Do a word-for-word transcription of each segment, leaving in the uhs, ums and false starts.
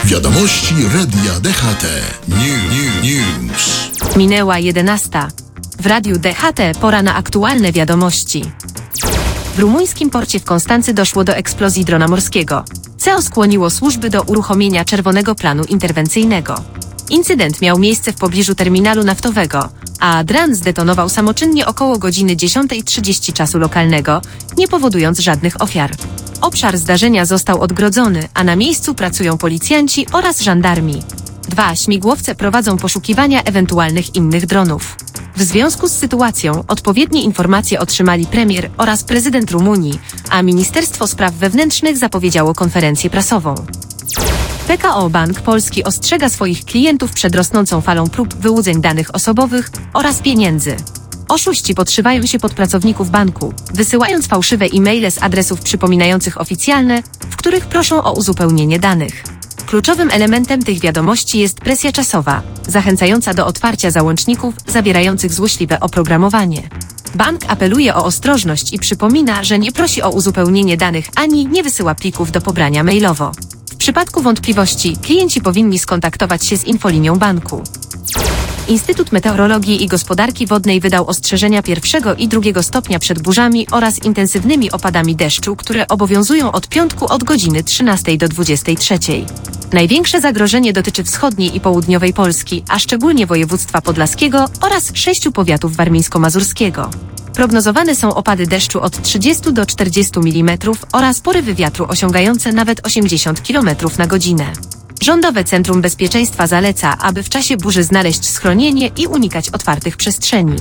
Wiadomości Radia D H T. New, new, news. Minęła jedenasta. W Radiu D H T pora na aktualne wiadomości. W rumuńskim porcie w Konstancy doszło do eksplozji drona morskiego. C E O skłoniło służby do uruchomienia czerwonego planu interwencyjnego. Incydent miał miejsce w pobliżu terminalu naftowego, a dron zdetonował samoczynnie około godziny dziesiąta trzydzieści czasu lokalnego, nie powodując żadnych ofiar. Obszar zdarzenia został odgrodzony, a na miejscu pracują policjanci oraz żandarmi. Dwa śmigłowce prowadzą poszukiwania ewentualnych innych dronów. W związku z sytuacją odpowiednie informacje otrzymali premier oraz prezydent Rumunii, a Ministerstwo Spraw Wewnętrznych zapowiedziało konferencję prasową. P K O Bank Polski ostrzega swoich klientów przed rosnącą falą prób wyłudzeń danych osobowych oraz pieniędzy. Oszuści podszywają się pod pracowników banku, wysyłając fałszywe e-maile z adresów przypominających oficjalne, w których proszą o uzupełnienie danych. Kluczowym elementem tych wiadomości jest presja czasowa, zachęcająca do otwarcia załączników zawierających złośliwe oprogramowanie. Bank apeluje o ostrożność i przypomina, że nie prosi o uzupełnienie danych ani nie wysyła plików do pobrania mailowo. W przypadku wątpliwości klienci powinni skontaktować się z infolinią banku. Instytut Meteorologii i Gospodarki Wodnej wydał ostrzeżenia pierwszego i drugiego stopnia przed burzami oraz intensywnymi opadami deszczu, które obowiązują od piątku od godziny trzynastej do dwudziestej trzeciej. Największe zagrożenie dotyczy wschodniej i południowej Polski, a szczególnie województwa podlaskiego oraz sześciu powiatów warmińsko-mazurskiego. Prognozowane są opady deszczu od trzydziestu do czterdziestu milimetrów oraz porywy wiatru osiągające nawet osiemdziesiąt kilometrów na godzinę. Rządowe Centrum Bezpieczeństwa zaleca, aby w czasie burzy znaleźć schronienie i unikać otwartych przestrzeni.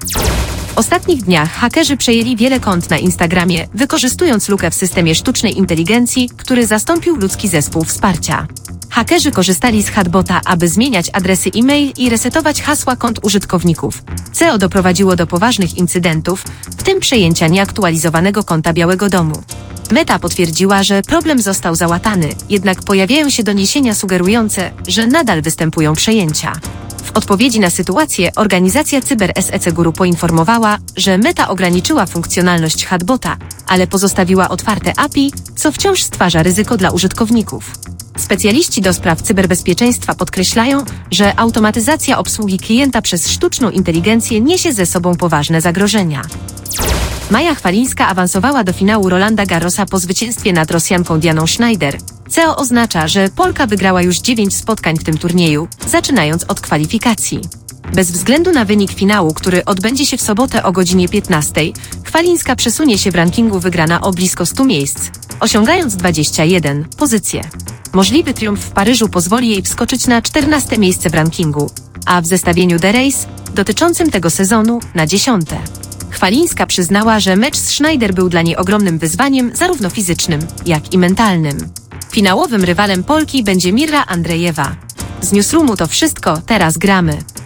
W ostatnich dniach hakerzy przejęli wiele kont na Instagramie, wykorzystując lukę w systemie sztucznej inteligencji, który zastąpił ludzki zespół wsparcia. Hakerzy korzystali z chatbota, aby zmieniać adresy e-mail i resetować hasła kont użytkowników. C E O doprowadziło do poważnych incydentów, w tym przejęcia nieaktualizowanego konta Białego Domu. Meta potwierdziła, że problem został załatany, jednak pojawiają się doniesienia sugerujące, że nadal występują przejęcia. W odpowiedzi na sytuację organizacja CyberSec Guru poinformowała, że Meta ograniczyła funkcjonalność chatbota, ale pozostawiła otwarte A P I, co wciąż stwarza ryzyko dla użytkowników. Specjaliści do spraw cyberbezpieczeństwa podkreślają, że automatyzacja obsługi klienta przez sztuczną inteligencję niesie ze sobą poważne zagrożenia. Maja Chwalińska awansowała do finału Rolanda Garrosa po zwycięstwie nad Rosjanką Dianą Schneider. C E O oznacza, że Polka wygrała już dziewięć spotkań w tym turnieju, zaczynając od kwalifikacji. Bez względu na wynik finału, który odbędzie się w sobotę o godzinie piętnastej, Chwalińska przesunie się w rankingu wygrana o blisko stu miejsc, osiągając dwadzieścia jeden pozycję. Możliwy triumf w Paryżu pozwoli jej wskoczyć na czternaste miejsce w rankingu, a w zestawieniu The Race, dotyczącym tego sezonu, na dziesiąte. Chwalińska przyznała, że mecz z Schneider był dla niej ogromnym wyzwaniem zarówno fizycznym, jak i mentalnym. Finałowym rywalem Polki będzie Mirra Andrejewa. Z Newsroomu to wszystko, teraz gramy.